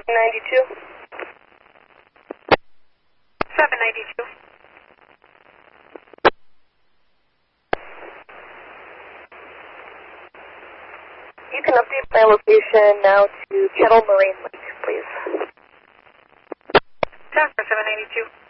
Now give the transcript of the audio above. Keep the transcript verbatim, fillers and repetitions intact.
ninety-two. seven ninety-two. You can update my location now to Kettle Marine Lake, please. Jasper seven ninety-two.